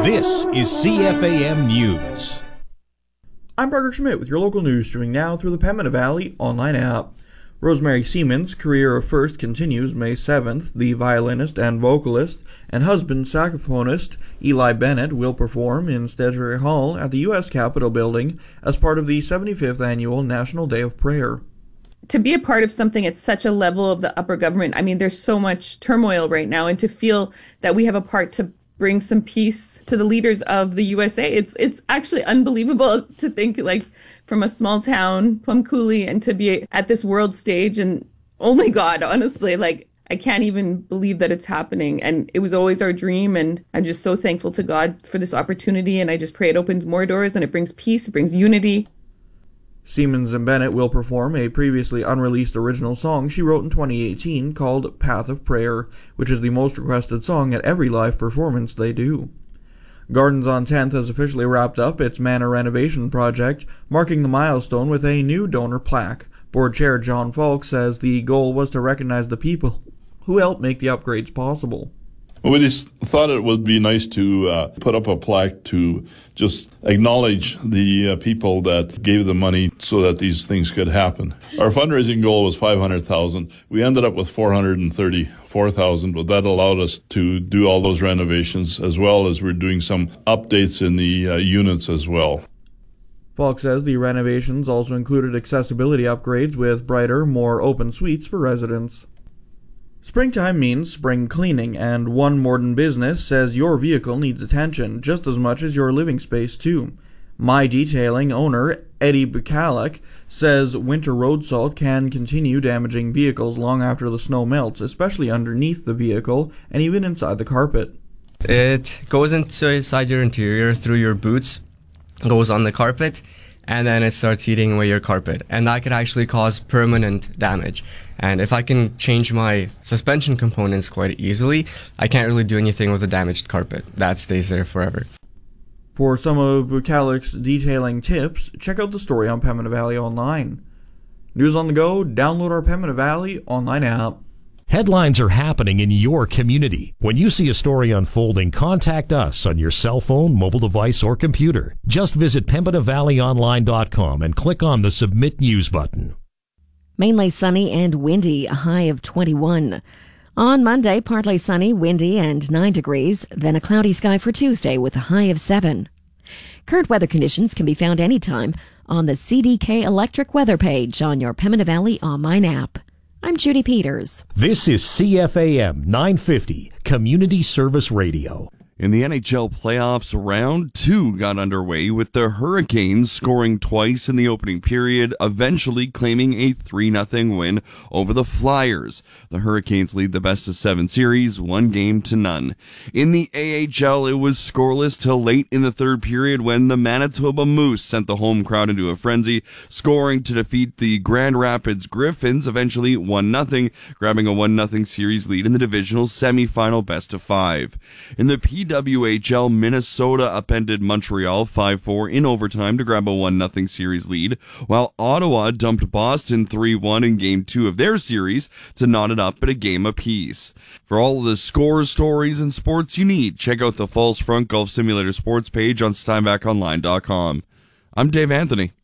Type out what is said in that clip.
This is CFAM News. I'm Parker Schmidt with your local news, streaming now through the Pembina Valley online app. Rosemary Siemens' career of first continues May 7th. The violinist and vocalist and husband saxophonist Eli Bennett will perform in Stedgery Hall at the U.S. Capitol Building as part of the 75th Annual National Day of Prayer. To be a part of something at such a level of the upper government, I mean, there's so much turmoil right now, and to feel that we have a part to bring some peace to the leaders of the USA, it's actually unbelievable to think, like, from a small town, Plum Coulee, and to be at this world stage, and only God, honestly, like, I can't even believe that it's happening. And it was always our dream, and I'm just so thankful to God for this opportunity, and I just pray it opens more doors and it brings peace, it brings unity. Siemens and Bennett will perform a previously unreleased original song she wrote in 2018 called Path of Prayer, which is the most requested song at every live performance they do. Gardens on 10th has officially wrapped up its manor renovation project, marking the milestone with a new donor plaque. Board Chair John Falk says the goal was to recognize the people who helped make the upgrades possible. Well, we just thought it would be nice to put up a plaque to just acknowledge the people that gave the money so that these things could happen. Our fundraising goal was $500,000. We ended up with $434,000, but that allowed us to do all those renovations, as well as we're doing some updates in the units as well. Falk says the renovations also included accessibility upgrades with brighter, more open suites for residents. Springtime means spring cleaning, and one Morden business says your vehicle needs attention just as much as your living space too. My Detailing owner Eddie Bukalik says winter road salt can continue damaging vehicles long after the snow melts, especially underneath the vehicle and even inside the carpet. It goes inside your interior through your boots, goes on the carpet, and then it starts eating away your carpet, and that could actually cause permanent damage. And if I can change my suspension components quite easily, I can't really do anything with a damaged carpet. That stays there forever. For some of Bukalik's detailing tips, check out the story on Pembina Valley Online. News on the go, download our Pembina Valley Online app. Headlines are happening in your community. When you see a story unfolding, contact us on your cell phone, mobile device, or computer. Just visit PembinaValleyOnline.com and click on the Submit News button. Mainly sunny and windy, a high of 21. On Monday, partly sunny, windy, and 9 degrees. Then a cloudy sky for Tuesday with a high of 7. Current weather conditions can be found anytime on the CDK Electric Weather page on your Pembina Valley Online app. I'm Judy Peters. This is CFAM 950, Community Service Radio. In the NHL playoffs, round 2 got underway with the Hurricanes scoring twice in the opening period, eventually claiming a 3-0 win over the Flyers. The Hurricanes lead the best-of-7 series, 1-0. In the AHL, it was scoreless till late in the third period when the Manitoba Moose sent the home crowd into a frenzy, scoring to defeat the Grand Rapids Griffins, eventually 1-0, grabbing a 1-0 series lead in the divisional semifinal best-of-5. In the PWHL, Minnesota upended Montreal 5-4 in overtime to grab a 1-0 series lead, while Ottawa dumped Boston 3-1 in Game 2 of their series to knot it up at a game apiece. For all of the scores, stories, and sports you need, check out the Falls Front Golf Simulator sports page on SteinbachOnline.com. I'm Dave Anthony.